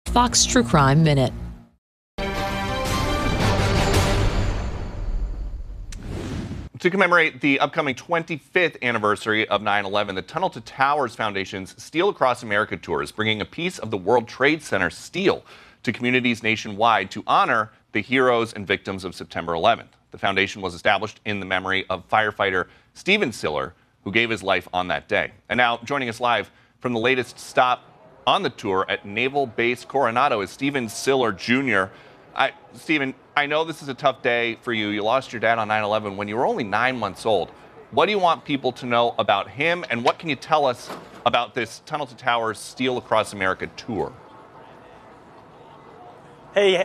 Fox True Crime Minute. To commemorate the upcoming 25th anniversary of 9/11, the Tunnel to Towers Foundation's Steel Across America tour is bringing a piece of the World Trade Center steel to communities nationwide to honor the heroes and victims of September 11th. The foundation was established in the memory of firefighter Stephen Siller, who gave his life on that day. And now, joining us live from the latest stop on the tour at Naval Base Coronado is Stephen Siller Jr. Stephen, I know this is a tough day for you. You lost your dad on 9/11 when you were only 9 months old. What do you want people to know about him, and what can you tell us about this Tunnel to Towers Steel Across America tour? Hey,